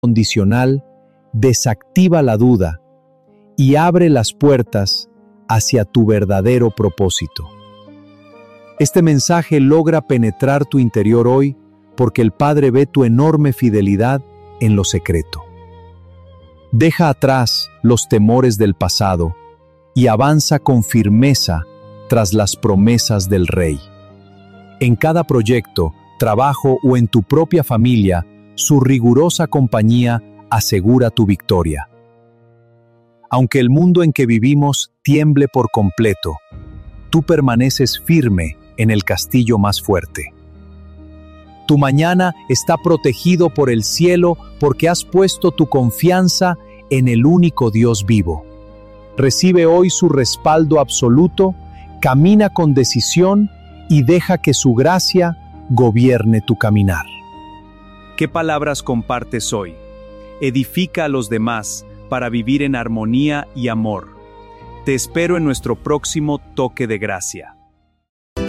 condicional desactiva la duda y abre las puertas hacia tu verdadero propósito. Este mensaje logra penetrar tu interior hoy porque el Padre ve tu enorme fidelidad en lo secreto. Deja atrás los temores del pasado y avanza con firmeza tras las promesas del Rey. En cada proyecto, trabajo o en tu propia familia, su rigurosa compañía asegura tu victoria. Aunque el mundo en que vivimos tiemble por completo, tú permaneces firme en el castillo más fuerte. Tu mañana está protegido por el cielo porque has puesto tu confianza en el único Dios vivo. Recibe hoy su respaldo absoluto, camina con decisión y deja que su gracia gobierne tu caminar. ¿Qué palabras compartes hoy? Edifica a los demás para vivir en armonía y amor. Te espero en nuestro próximo toque de gracia.